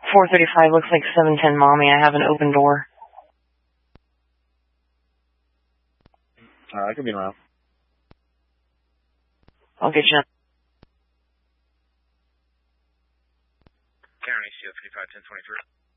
435 looks like 710 Mommy. I have an open door. I could be around. I'll get you. County, CO 351023.